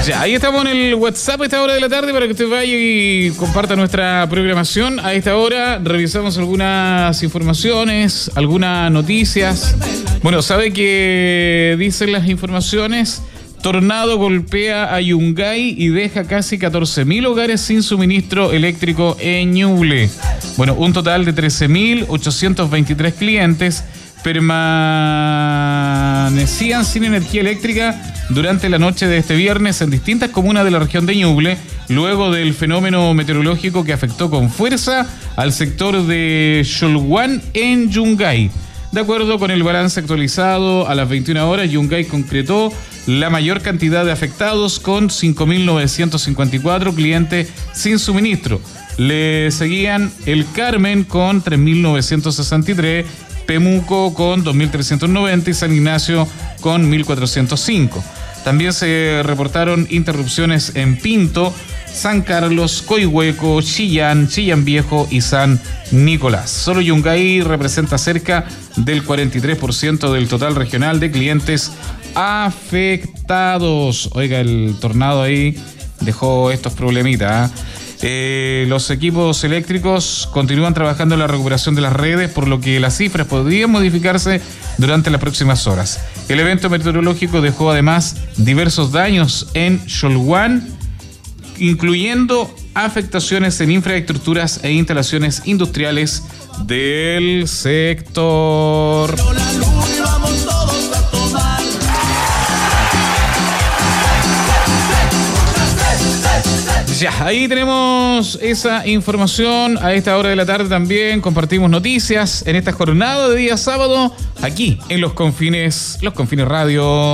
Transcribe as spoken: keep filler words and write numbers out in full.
Ya, ahí estamos en el WhatsApp a esta hora de la tarde para que usted vaya y comparta nuestra programación. A esta hora revisamos algunas informaciones, algunas noticias. Bueno, sabe que dicen las informaciones: tornado golpea a Yungay y deja casi catorce mil hogares sin suministro eléctrico en Ñuble. Bueno, un total de trece mil ochocientos veintitrés clientes permanecían sin energía eléctrica durante la noche de este viernes en distintas comunas de la región de Ñuble, luego del fenómeno meteorológico que afectó con fuerza al sector de Xolguán en Yungay. De acuerdo con el balance actualizado a las veintiuna horas, Yungay concretó la mayor cantidad de afectados con cinco mil novecientos cincuenta y cuatro clientes sin suministro. Le seguían El Carmen con tres mil novecientos sesenta y tres, Pemuco con dos mil trescientos noventa y San Ignacio con mil cuatrocientos cinco. También se reportaron interrupciones en Pinto, San Carlos, Coihueco, Chillán, Chillán Viejo y San Nicolás. Solo Yungay representa cerca del cuarenta y tres por ciento del total regional de clientes afectados. Oiga, el tornado ahí dejó estos problemitas, ¿eh? Eh, los equipos eléctricos continúan trabajando en la recuperación de las redes, por lo que las cifras podrían modificarse durante las próximas horas. El evento meteorológico dejó además diversos daños en Xolguán, incluyendo afectaciones en infraestructuras e instalaciones industriales del sector. Ya, ahí tenemos esa información. A esta hora de la tarde también compartimos noticias en esta jornada de día sábado aquí en Los Confines, Los Confines Radio.